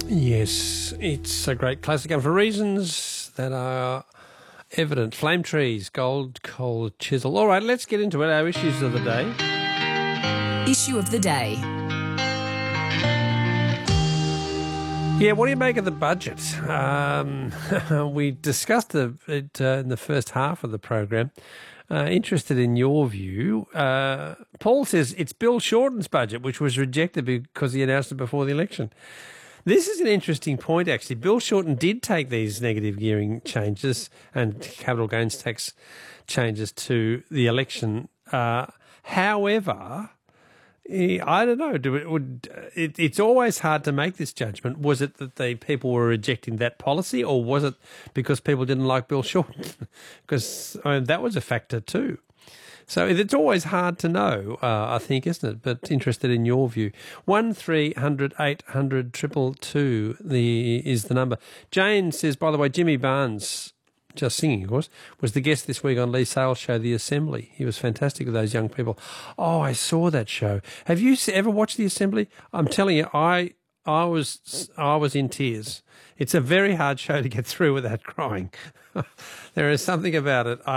Yes, it's a great classic, and for reasons that are evident. Flame Trees, Gold Cold Chisel. All right, let's get into it. Our issues of the day. Issue of the day. Yeah, what do you make of the budget? We discussed it in the first half of the program. Interested in your view. Paul says it's Bill Shorten's budget, which was rejected because he announced it before the election. This is an interesting point, actually. Bill Shorten did take these negative gearing changes and capital gains tax changes to the election. However, I don't know. It's always hard to make this judgment. Was it that the people were rejecting that policy, or was it because people didn't like Bill Shorten? Because that was a factor too. So it's always hard to know, I think, isn't it? But interested in your view. 1300 800 222 is the number. Jane says, by the way, Jimmy Barnes, just singing, of course, was the guest this week on Lee Sales' show, The Assembly. He was fantastic with those young people. Oh, I saw that show. Have you ever watched The Assembly? I'm telling you, I was in tears. It's a very hard show to get through without crying. There is something about it.